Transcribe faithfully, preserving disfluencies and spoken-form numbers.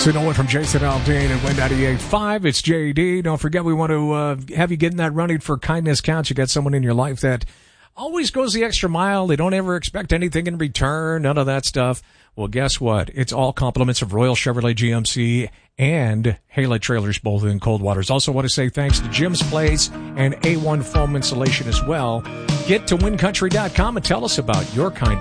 So no one from Jason Aldean and Win ninety-eight point five. It's J D. Don't forget, we want to uh, have you get in that running for Kindness Counts. You got someone in your life that always goes the extra mile. They don't ever expect anything in return, none of that stuff. Well, guess what? It's all compliments of Royal Chevrolet G M C and Haley Trailers, both in Coldwaters. Also want to say thanks to Jim's Place and A one Foam Insulation as well. Get to win country dot com and tell us about your kind